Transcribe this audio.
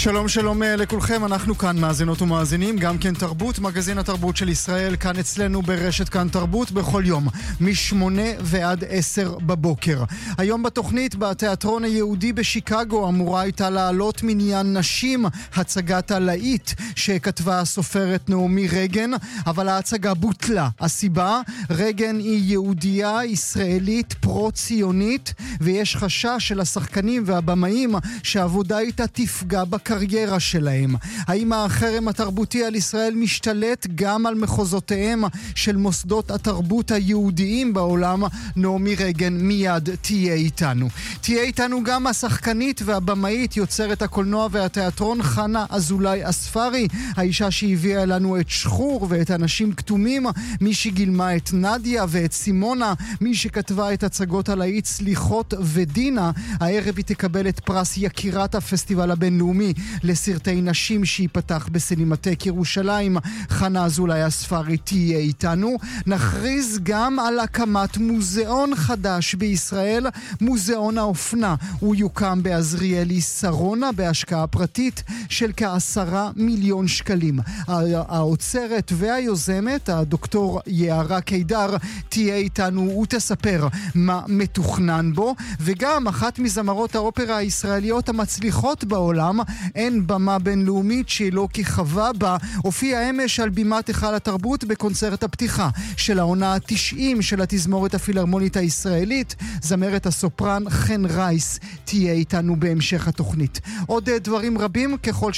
שלום שלום לכולכם, אנחנו כאן מאזינות ומאזינים, גם כן תרבות, מגזין התרבות של ישראל, כאן אצלנו ברשת כאן תרבות בכל יום, מ8 ועד 10 בבוקר. היום בתוכנית בתיאטרון היהודי בשיקגו אמורה הייתה לעלות מניין נשים, הצגת הלהיט שכתבה הסופרת נעמי רגן, אבל ההצגה בוטלה. הסיבה, רגן היא יהודייה ישראלית פרו-ציונית, ויש חשש של השחקנים והבמאים שהעבודה איתה תפגע בקריירה שלהם. האם החרם התרבותי על ישראל משתלט גם על מחוזותיהם של מוסדות התרבות היהודיים בעולם? נעמי רגן מיד תהיה איתנו. תהיה איתנו גם השחקנית והבמאית, יוצרת הקולנוע והתיאטרון חנה אזולאי אספרי, האישה שהביאה לנו את שחור ואת אנשים כתומים, מי שגילמה את נדיה ואת סימונה, מי שכתבה את הצגות הלהיט סליחות ודינה. הערב היא תקבל את פרס יקירת הפסטיבל הבינלאומי לסרטי נשים שיפתח בסינמטק ירושלים. חנה אזולאי אספרי תהיה איתנו. נכריז גם על הקמת מוזיאון חדש בישראל, מוזיאון האופנה. הוא יוקם בעזריאלי שרונה בהשקעה פרטית של כ10 מיליון שקלים. האוצרת והיוזמת, הדוקטור יערה קידר, תהיה איתנו ותספר מה מתוכנן בו. וגם אחת מזמרות האופרה הישראליות המצליחות בעולם, אין במה בינלאומית שהיא לא כיכבה בה, הופיעה אמש על בימת היכל התרבות בקונצרט הפתיחה של העונה ה-90 של התזמורת הפילהרמונית הישראלית. זמרת הסופרן חן רייס תהיה איתנו בהמשך התוכנית. עוד דברים רבים ככל